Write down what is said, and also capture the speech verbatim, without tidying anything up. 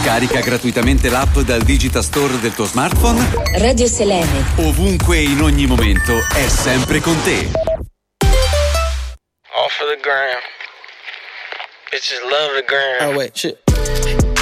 Scarica gratuitamente l'app dal Digital Store del tuo smartphone. Radio Selene. Ovunque e in ogni momento è sempre con te. Off of the gram. Bitches love the gram. Oh wait, shit.